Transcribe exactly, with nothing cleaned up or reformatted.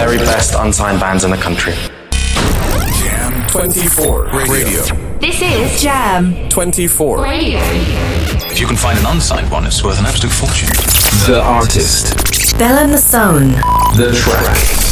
very best unsigned bands in the country. Jam twenty-four Radio. This is Jam twenty-four Radio. If you can find an unsigned one, it's worth an absolute fortune. The artist. Belle and the Sound. The track.